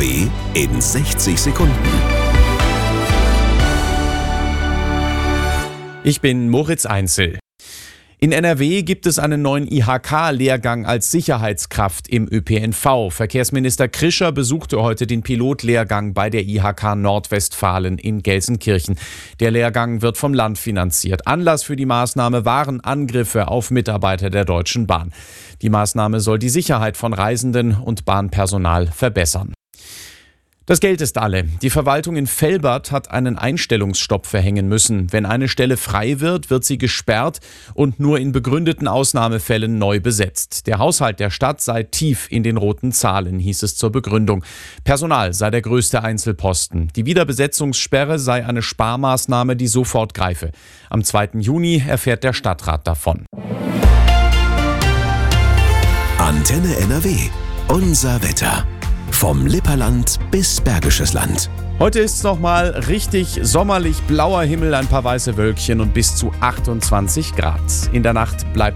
NRW in 60 Sekunden. Ich bin Moritz Einzel. In NRW gibt es einen neuen IHK-Lehrgang als Sicherheitskraft im ÖPNV. Verkehrsminister Krischer besuchte heute den Pilotlehrgang bei der IHK Nordwestfalen in Gelsenkirchen. Der Lehrgang wird vom Land finanziert. Anlass für die Maßnahme waren Angriffe auf Mitarbeiter der Deutschen Bahn. Die Maßnahme soll die Sicherheit von Reisenden und Bahnpersonal verbessern. Das Geld ist alle. Die Verwaltung in Velbert hat einen Einstellungsstopp verhängen müssen. Wenn eine Stelle frei wird, wird sie gesperrt und nur in begründeten Ausnahmefällen neu besetzt. Der Haushalt der Stadt sei tief in den roten Zahlen, hieß es zur Begründung. Personal sei der größte Einzelposten. Die Wiederbesetzungssperre sei eine Sparmaßnahme, die sofort greife. Am 2. Juni erfährt der Stadtrat davon. Antenne NRW. Unser Wetter. Vom Lipperland bis Bergisches Land. Heute ist es nochmal richtig sommerlich, blauer Himmel, ein paar weiße Wölkchen und bis zu 28 Grad. In der Nacht bleibt